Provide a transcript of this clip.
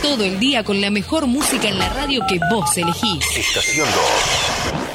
todo el día con la mejor música en la radio que vos elegís. Estación 2.